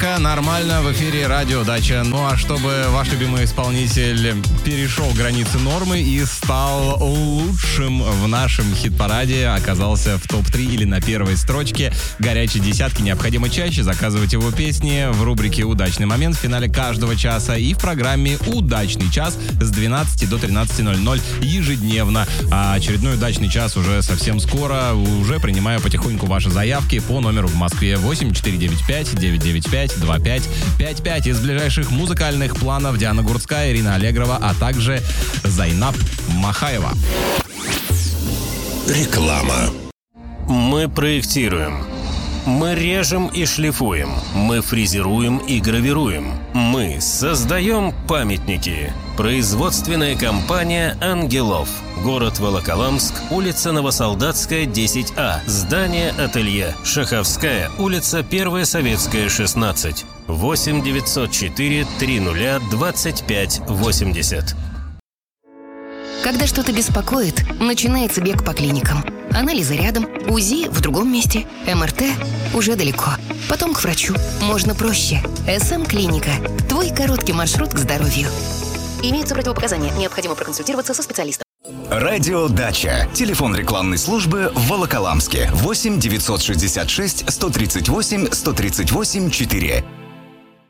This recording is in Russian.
Тихо, нормально, в эфире радио Дача. Ну а чтобы ваш любимый исполнитель перешел границы нормы и стал лучшим в нашем хит-параде, оказался в топ-3 или на первой строчке горячей десятки, необходимо чаще заказывать его песни в рубрике «Удачный момент» в финале каждого часа и в программе «Удачный час» с 12 до 13:00 ежедневно. А очередной удачный час уже совсем скоро. Уже принимаю потихоньку ваши заявки по номеру в Москве 8495-995-2555. Из ближайших музыкальных планов Диана Гурцкая, Ирина Аллегрова, а также Зайнаб Махаева. Реклама. Мы проектируем. Мы режем и шлифуем. Мы фрезеруем и гравируем. Мы создаем памятники. Производственная компания «Ангелов». Город Волоколамск, улица Новосолдатская, 10А. Здание «Ателье». Шаховская, улица 1 Советская, 16. 8-904-30-25-80. Когда что-то беспокоит, начинается бег по клиникам. Анализы рядом, УЗИ в другом месте, МРТ уже далеко. Потом к врачу. Можно проще. СМ-клиника. Твой короткий маршрут к здоровью. Имеются противопоказания. Необходимо проконсультироваться со специалистом. Радио Дача. Телефон рекламной службы в Волоколамске. 8 966 138 138 4.